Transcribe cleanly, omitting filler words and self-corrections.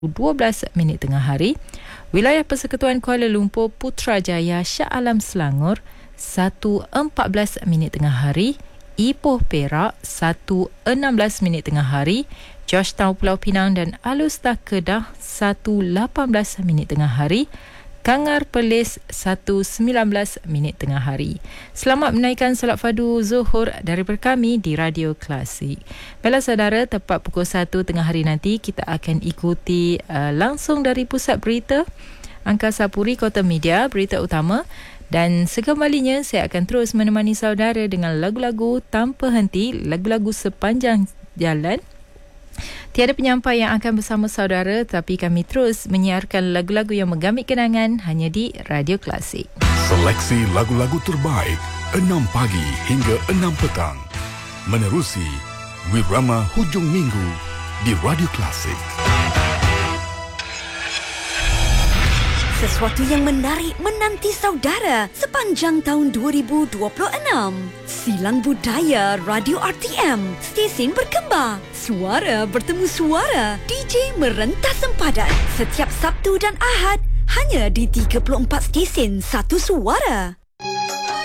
12 minit tengah hari. Wilayah Persekutuan Kuala Lumpur Putrajaya Shah Alam Selangor 1.14 minit tengah hari. Ipoh Perak 1.16 minit tengah hari. Georgetown Pulau Pinang dan Alustah Kedah 1.18 minit tengah hari. Kangar Perlis 1.19 minit tengah hari. Selamat menaikkan solat fardu Zuhur daripada kami di Radio Klasik. Baiklah saudara, tepat pukul 1 tengah hari nanti kita akan ikuti langsung dari Pusat Berita Angkasa Puri Kota Media, berita utama. Dan sekembalinya saya akan terus menemani saudara dengan lagu-lagu tanpa henti, lagu-lagu sepanjang jalan. Tiada penyampai yang akan bersama saudara, tapi kami terus menyiarkan lagu-lagu yang menggambit kenangan hanya di Radio Klasik. Seleksi lagu-lagu terbaik 6 pagi hingga 6 petang. Menerusi Wirama Hujung Minggu di Radio Klasik. Sesuatu yang menarik menanti saudara sepanjang tahun 2026. Silang Budaya Radio RTM. Stesen berkembang. Suara bertemu suara. DJ merentas sempadan. Setiap Sabtu dan Ahad hanya di 34 stesen satu suara.